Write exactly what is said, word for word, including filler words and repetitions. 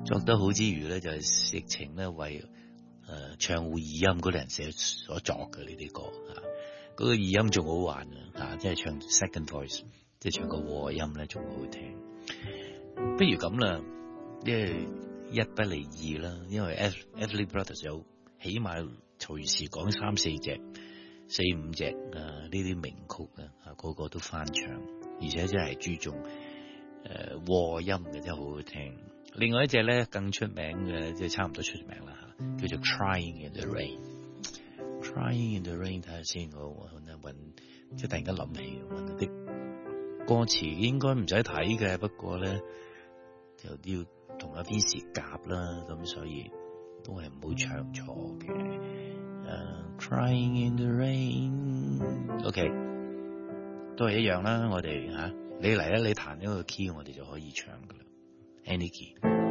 作得好之餘咧，就係直情咧為誒、呃、唱會二音嗰啲人寫所作嘅呢啲歌啊，嗰、那個二音仲好玩啊，即係唱 second voice， 即係唱個和音咧仲好聽。不如咁啦，因為一不離二啦，因為 Everly Brothers 有起碼隨時講三四隻、四五隻啊呢啲名曲啊，個個都翻唱，而且真係注重誒、呃、和音嘅，真係好好聽。另外一隻咧更出名嘅，即係差唔多出名啦嚇，叫做 Crying in the Rain。Crying in the Rain， 睇下先，我我揾，即係突然間諗起揾啲歌詞應該唔使睇嘅，不過咧就要同阿 Vincy 夾啦，咁所以都係唔好唱錯嘅。誒、uh, ，Crying in the Rain，OK，、okay. 都係一樣啦。我哋嚇、啊，你嚟咧，你彈一個 key，我哋就可以唱噶啦。Any key。